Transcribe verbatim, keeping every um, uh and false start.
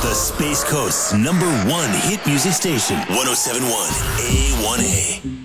The Space Coast's number one hit music station, one oh seven point one A one A.